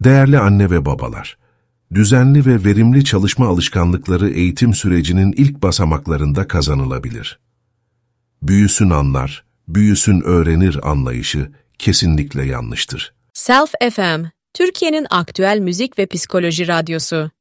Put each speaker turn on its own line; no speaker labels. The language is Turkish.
Değerli anne ve babalar, düzenli ve verimli çalışma alışkanlıkları eğitim sürecinin ilk basamaklarında kazanılabilir. Büyüsün anlar, büyüsün öğrenir anlayışı kesinlikle yanlıştır.
Self FM, Türkiye'nin aktüel müzik ve psikoloji radyosu.